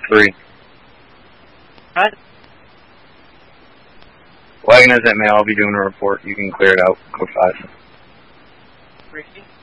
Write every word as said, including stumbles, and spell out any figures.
three. What? Wagon is at mail. I'll be doing a report. You can clear it out. Code five. Ricky?